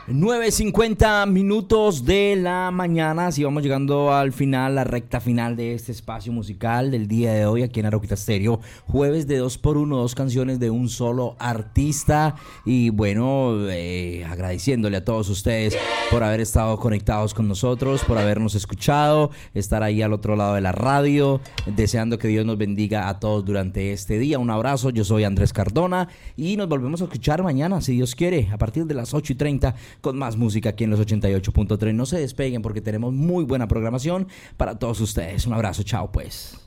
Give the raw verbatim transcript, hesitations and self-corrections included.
nueve cincuenta minutos de la mañana, así vamos llegando al final, la recta final de este espacio musical del día de hoy aquí en Arauquita Stereo, jueves de dos por uno, dos canciones de un solo artista. Y bueno, eh, agradeciéndole a todos ustedes por haber estado conectados con nosotros, por habernos escuchado, estar ahí al otro lado de la radio, deseando que Dios nos bendiga a todos durante este día. Un abrazo, yo soy Andrés Cardona y nos volvemos a escuchar mañana, si Dios quiere, a partir de las ocho y treinta, con más música aquí en los ochenta y ocho punto tres. No se despeguen porque tenemos muy buena programación para todos ustedes. Un abrazo, chao pues.